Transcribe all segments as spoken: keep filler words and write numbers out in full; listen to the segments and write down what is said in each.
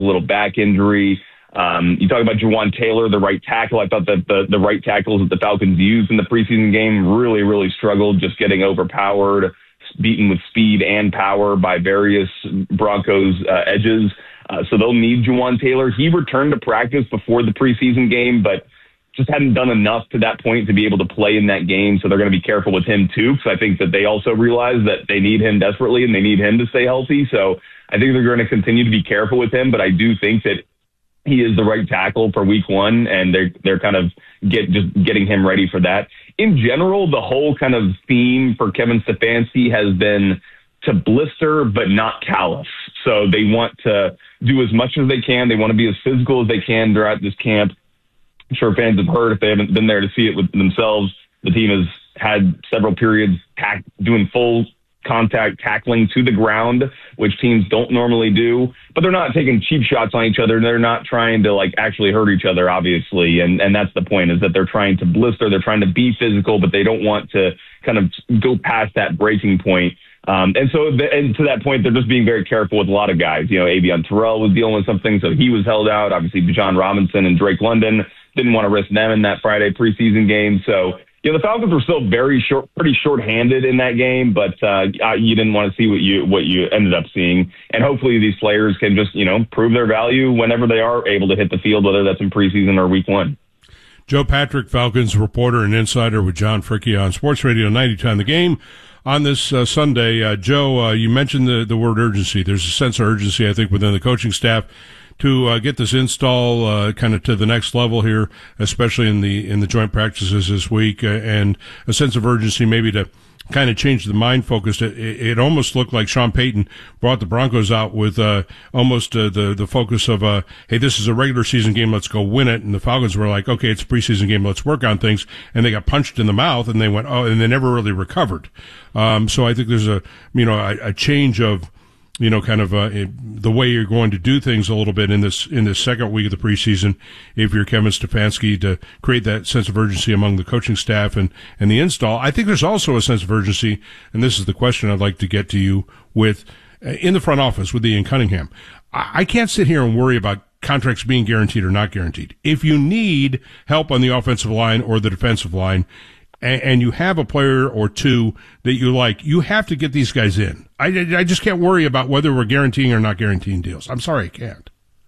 a little back injury. Um, you talk about Jawaan Taylor, the right tackle. I thought that the, the right tackles that the Falcons used in the preseason game really, really struggled, just getting overpowered, beaten with speed and power by various Broncos uh, edges. Uh, so they'll need Jawaan Taylor. He returned to practice before the preseason game, but just hadn't done enough to that point to be able to play in that game. So they're going to be careful with him too, because I think that they also realize that they need him desperately and they need him to stay healthy. So I think they're going to continue to be careful with him, but I do think that he is the right tackle for week one, and they're they're kind of get just getting him ready for that. In general, the whole kind of theme for Kevin Stefanski has been to blister but not callous. So they want to do as much as they can. They want to be as physical as they can throughout this camp. I'm sure fans have heard, if they haven't been there to see it with themselves, the team has had several periods tack, doing full contact tackling to the ground, which teams don't normally do, but they're not taking cheap shots on each other. They're not trying to like actually hurt each other, obviously. And, and that's the point, is that they're trying to blister. They're trying to be physical, but they don't want to kind of go past that breaking point. Um, and so, the, and to that point, they're just being very careful with a lot of guys. You know, Avion Terrell was dealing with something, so he was held out. Obviously, Bijan Robinson and Drake London didn't want to risk them in that Friday preseason game. So, you know, the Falcons were still very short, pretty short-handed in that game, but uh, you didn't want to see what you what you ended up seeing. And hopefully these players can just, you know, prove their value whenever they are able to hit the field, whether that's in preseason or week one. Joe Patrick, Falcons reporter and insider with John Fricke on Sports Radio ninety-two The Game. On this uh, Sunday, uh, Joe, uh, you mentioned the, the word urgency. There's a sense of urgency, I think, within the coaching staff to uh, get this install uh, kind of to the next level here, especially in the in the joint practices this week, uh, and a sense of urgency maybe to kind of change the mind focus. It, it almost looked like Sean Payton brought the Broncos out with uh, almost uh, the the focus of, uh, hey, this is a regular season game, let's go win it. And the Falcons were like, okay, it's a preseason game, let's work on things. And they got punched in the mouth, and they went, oh, and they never really recovered. Um, so I think there's a, you know, a, a change of, you know, kind of uh, the way you're going to do things a little bit in this in this second week of the preseason, if you're Kevin Stefanski, to create that sense of urgency among the coaching staff and, and the install. I think there's also a sense of urgency, and this is the question I'd like to get to you with, uh, in the front office with Ian Cunningham. I, I can't sit here and worry about contracts being guaranteed or not guaranteed. If you need help on the offensive line or the defensive line, and you have a player or two that you like, you have to get these guys in. I, I just can't worry about whether we're guaranteeing or not guaranteeing deals. I'm sorry, I can't.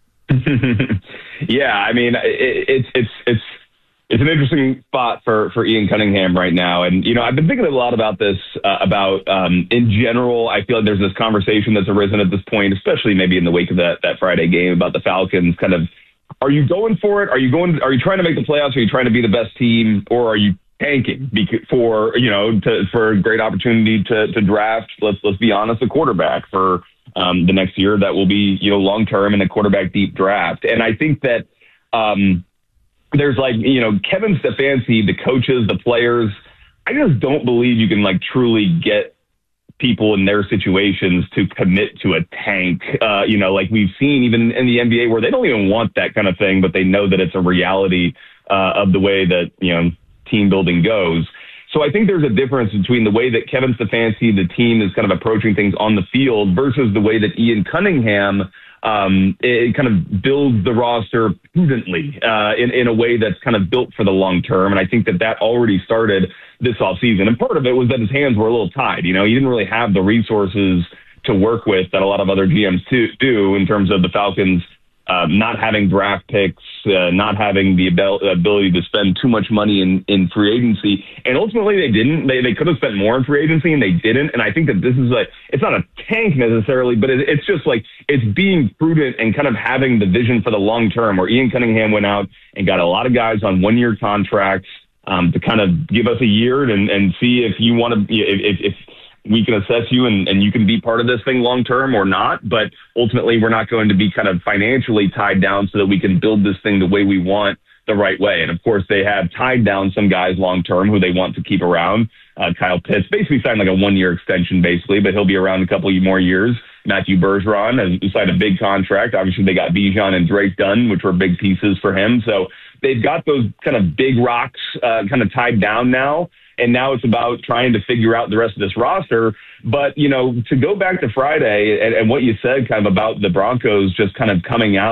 Yeah, I mean, it, it's it's it's it's an interesting spot for, for Ian Cunningham right now. And, you know, I've been thinking a lot about this, uh, about um, in general, I feel like there's this conversation that's arisen at this point, especially maybe in the wake of that, that Friday game, about the Falcons kind of, are you going for it? Are you going, are you trying to make the playoffs? Are you trying to be the best team? Or are you tanking for, you know, to, for a great opportunity to, to draft, let's, let's be honest, a quarterback for um, the next year that will be, you know, long-term in a quarterback deep draft. And I think that um, there's like, you know, Kevin Stefanski, the coaches, the players, I just don't believe you can like truly get people in their situations to commit to a tank. Uh, you know, like we've seen even in the N B A where they don't even want that kind of thing, but they know that it's a reality uh, of the way that, you know, team building goes. So I think there's a difference between the way that Kevin Stefanski, the team, is kind of approaching things on the field versus the way that Ian Cunningham um, it kind of builds the roster prudently uh, in, in a way that's kind of built for the long term. And I think that that already started this offseason. And part of it was that his hands were a little tied. You know, he didn't really have the resources to work with that a lot of other G Ms do in terms of the Falcons Uh, not having draft picks, uh, not having the abil- ability to spend too much money in, in free agency. And ultimately they didn't. They they could have spent more in free agency and they didn't. And I think that this is like, it's not a tank necessarily, but it, it's just like, it's being prudent and kind of having the vision for the long term, where Ian Cunningham went out and got a lot of guys on one year contracts um, to kind of give us a year and, and see if you want to, if, if, if we can assess you and, and you can be part of this thing long term or not. But ultimately, we're not going to be kind of financially tied down so that we can build this thing the way we want, the right way. And of course, they have tied down some guys long term who they want to keep around. Uh, Kyle Pitts basically signed like a one year extension, basically, but he'll be around a couple more years. Matthew Bergeron has signed a big contract. Obviously, they got Bijan and Drake Dunn, which were big pieces for him. So they've got those kind of big rocks uh, kind of tied down now. and now it's about trying to figure out the rest of this roster. But, you know, to go back to Friday and, and what you said kind of about the Broncos just kind of coming out